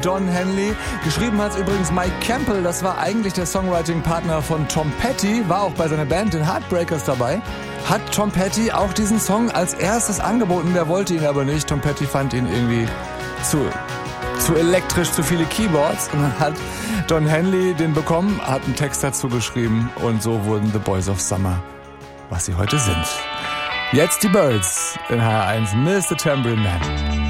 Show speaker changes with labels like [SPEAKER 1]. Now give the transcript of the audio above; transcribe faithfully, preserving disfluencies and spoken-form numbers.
[SPEAKER 1] Don Henley. Geschrieben hat es übrigens Mike Campbell, das war eigentlich der Songwriting-Partner von Tom Petty, war auch bei seiner Band, den Heartbreakers, dabei. Hat Tom Petty auch diesen Song als erstes angeboten, der wollte ihn aber nicht. Tom Petty fand ihn irgendwie zu, zu elektrisch, zu viele Keyboards. Und dann hat Don Henley den bekommen, hat einen Text dazu geschrieben und so wurden The Boys of Summer, was sie heute sind. Jetzt die Byrds in H R eins, Mister Tambourine Man.